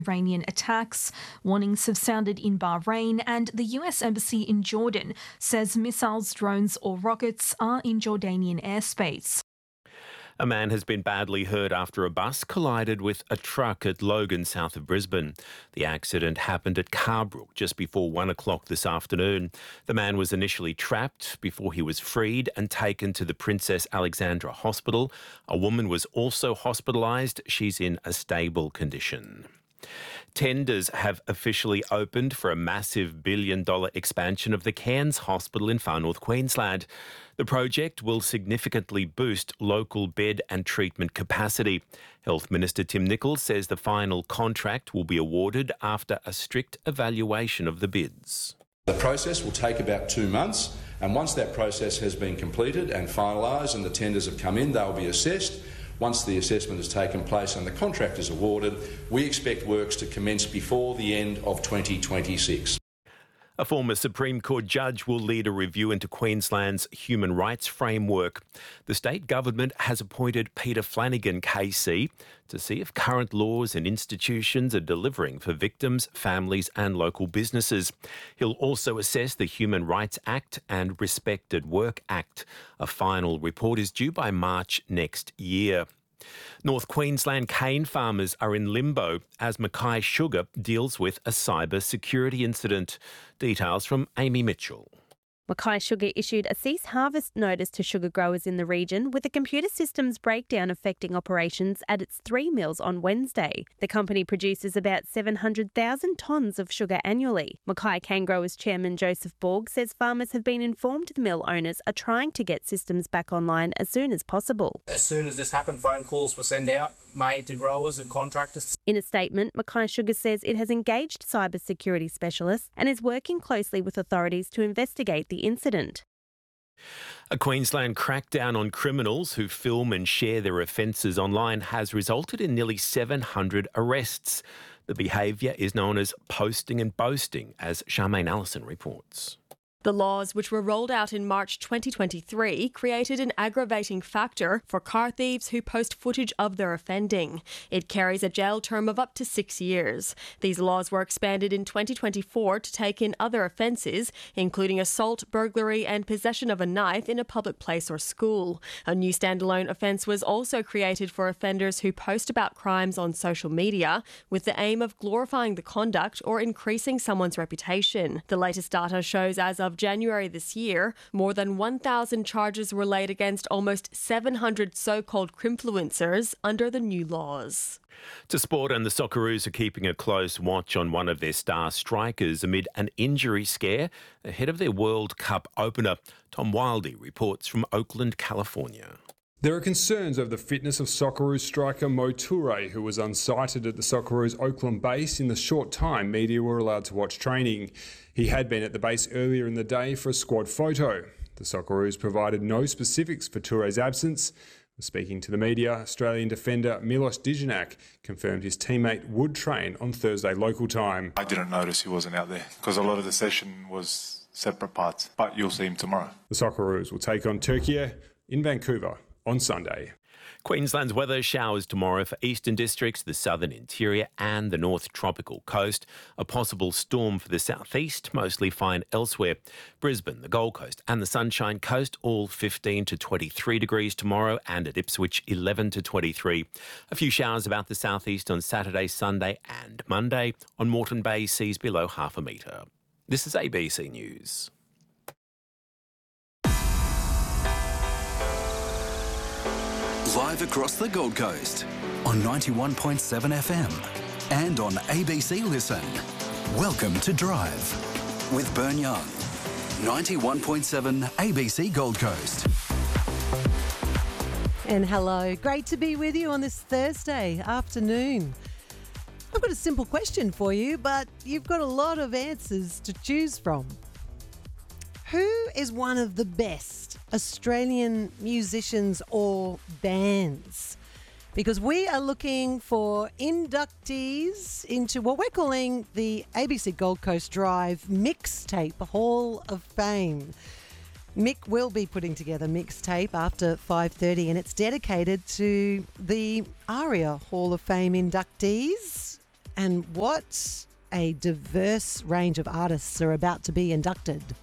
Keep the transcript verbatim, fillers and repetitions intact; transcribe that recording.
Iranian attacks. Warnings have sounded in Bahrain, and the U S Embassy in Jordan says missiles, drones or rockets are in Jordanian airspace. A man has been badly hurt after a bus collided with a truck at Logan, south of Brisbane. The accident happened at Carbrook just before one o'clock this afternoon. The man was initially trapped before he was freed and taken to the Princess Alexandra Hospital. A woman was also hospitalised. She's in a stable condition. Tenders have officially opened for a massive billion-dollar expansion of the Cairns Hospital in far north Queensland. The project will significantly boost local bed and treatment capacity. Health Minister Tim Nicholls says the final contract will be awarded after a strict evaluation of the bids. The process will take about two months, and once that process has been completed and finalised and the tenders have come in, they'll be assessed. Once the assessment has taken place and the contract is awarded, we expect works to commence before the end of twenty twenty-six. A former Supreme Court judge will lead a review into Queensland's human rights framework. The state government has appointed Peter Flanagan K C to see if current laws and institutions are delivering for victims, families and local businesses. He'll also assess the Human Rights Act and Respect at Work Act. A final report is due by March next year. North Queensland cane farmers are in limbo as Mackay Sugar deals with a cyber security incident. Details from Amy Mitchell. Mackay Sugar issued a cease harvest notice to sugar growers in the region with a computer systems breakdown affecting operations at its three mills on Wednesday. The company produces about seven hundred thousand tonnes of sugar annually. Mackay Cane Growers Chairman Joseph Borg says farmers have been informed the mill owners are trying to get systems back online as soon as possible. As soon as this happened, phone calls were sent out, made to growers and contractors. In a statement, Mackay Sugar says it has engaged cybersecurity specialists and is working closely with authorities to investigate the incident. A Queensland crackdown on criminals who film and share their offences online has resulted in nearly seven hundred arrests. The behaviour is known as posting and boasting, as Charmaine Allison reports. The laws, which were rolled out in March twenty twenty-three, created an aggravating factor for car thieves who post footage of their offending. It carries a jail term of up to six years. These laws were expanded in twenty twenty-four to take in other offences, including assault, burglary and possession of a knife in a public place or school. A new standalone offence was also created for offenders who post about crimes on social media, with the aim of glorifying the conduct or increasing someone's reputation. The latest data shows as of January this year, more than one thousand charges were laid against almost seven hundred so-called crimfluencers under the new laws. To sport, and the Socceroos are keeping a close watch on one of their star strikers amid an injury scare ahead of their World Cup opener. Tom Wildey reports from Oakland, California. There are concerns over the fitness of Socceroos striker Mo Toure, who was unsighted at the Socceroos Oakland base in the short time media were allowed to watch training. He had been at the base earlier in the day for a squad photo. The Socceroos provided no specifics for Toure's absence. Speaking to the media, Australian defender Milos Dijanak confirmed his teammate would train on Thursday local time. I didn't notice he wasn't out there because a lot of the session was separate parts, but you'll see him tomorrow. The Socceroos will take on Turkey in Vancouver on Sunday. Queensland's weather: showers tomorrow for eastern districts, the southern interior and the north tropical coast. A possible storm for the southeast, mostly fine elsewhere. Brisbane, the Gold Coast and the Sunshine Coast, all fifteen to twenty-three degrees tomorrow, and at Ipswich eleven to twenty-three. A few showers about the southeast on Saturday, Sunday and Monday. On Moreton Bay, seas below half a metre. This is A B C News. Live across the Gold Coast on ninety-one point seven F M and on A B C Listen. Welcome to Drive with Bern Young. ninety-one point seven A B C Gold Coast. And hello, great to be with you on this Thursday afternoon. I've got a simple question for you, but you've got a lot of answers to choose from. Who is one of the best Australian musicians or bands? Because we are looking for inductees into what we're calling the A B C Gold Coast Drive Mixtape Hall of Fame. Mick will be putting together Mixtape after five thirty, and it's dedicated to the ARIA Hall of Fame inductees. And what a diverse range of artists are about to be inducted.